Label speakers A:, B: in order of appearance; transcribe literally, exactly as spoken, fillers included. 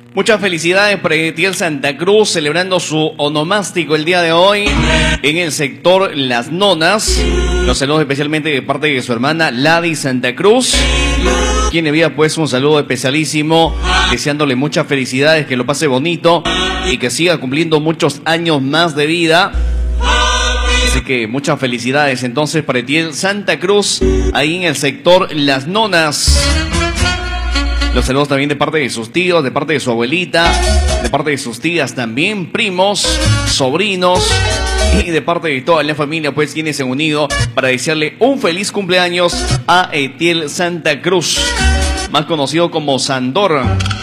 A: Muchas felicidades para Etiel Santa Cruz, celebrando su onomástico el día de hoy en el sector Las Nonas. Los saludos especialmente de parte de su hermana Ladi Santa Cruz, quien envía pues un saludo especialísimo, deseándole muchas felicidades, que lo pase bonito y que siga cumpliendo muchos años más de vida. Así que muchas felicidades entonces para Etiel Santa Cruz, ahí en el sector Las Nonas. Los saludos también de parte de sus tíos, de parte de su abuelita, de parte de sus tías también, primos, sobrinos y de parte de toda la familia, pues quienes se han unido para desearle un feliz cumpleaños a Etiel Santa Cruz, más conocido como Sandor.